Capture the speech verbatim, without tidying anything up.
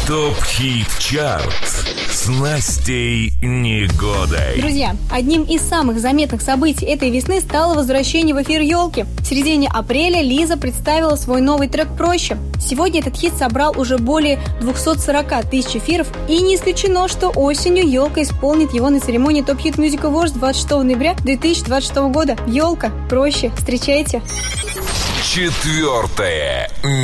ТОП-хит-чарт с Настей Негодой. Друзья, одним из самых заметных событий этой весны стало возвращение в эфир «Елки». В середине апреля Лиза представила свой новый трек «Проще». Сегодня этот хит собрал уже более двести сорок тысяч эфиров, и не исключено, что осенью «Елка» исполнит его на церемонии ТОП-хит Music Awards двадцать шестого ноября две тысячи двадцать шестого года. «Елка», «Проще». Встречайте. Четвертое